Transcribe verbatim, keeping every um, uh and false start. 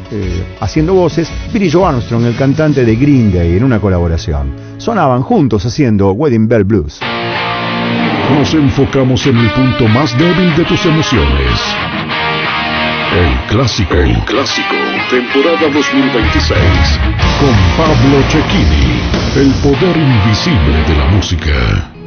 eh, haciendo voces, Billy Joe Armstrong, el cantante de Green Day, en una colaboración. Sonaban juntos haciendo Wedding Bell Blues. Nos enfocamos en el punto más débil de tus emociones. El clásico. El clásico. Temporada dos mil veintiséis. Con Pablo Cecchini. El poder invisible de la música.